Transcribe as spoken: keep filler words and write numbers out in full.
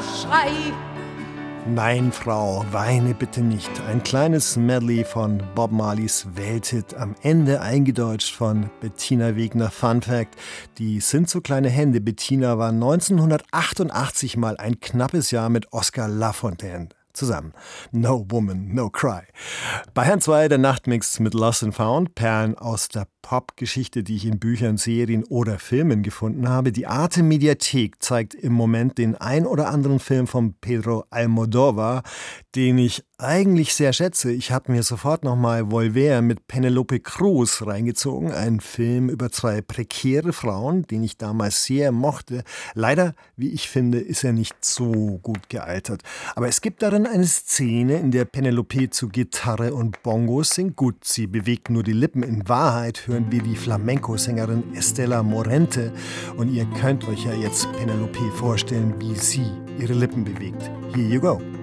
Schrei. Nein, Frau, weine bitte nicht. Ein kleines Medley von Bob Marleys Welthit, am Ende eingedeutscht von Bettina Wegner. Fun Fact: Die Sind so kleine Hände Bettina war neunzehnhundertachtundachtzig mal ein knappes Jahr mit Oscar Lafontaine zusammen. No Woman, No Cry. Bayern zwei, der Nachtmix mit Lost and Found, Perlen aus der Popgeschichte, die ich in Büchern, Serien oder Filmen gefunden habe. Die Arte Mediathek zeigt im Moment den ein oder anderen Film von Pedro Almodóvar, den ich eigentlich sehr schätze. Ich habe mir sofort nochmal Volver mit Penelope Cruz reingezogen. Ein Film über zwei prekäre Frauen, den ich damals sehr mochte. Leider, wie ich finde, ist er nicht so gut gealtert. Aber es gibt darin eine Szene, in der Penelope zu Gitarre und Bongos singt. Gut, sie bewegt nur die Lippen. In Wahrheit hören wir die Flamenco-Sängerin Estela Morente. Und ihr könnt euch ja jetzt Penelope vorstellen, wie sie ihre Lippen bewegt. Here you go.